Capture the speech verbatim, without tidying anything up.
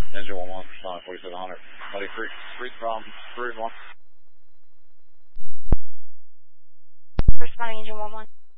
Engine one one, responding forty-seven hundred. Muddy Creek, Street from three one. Responding engine one one.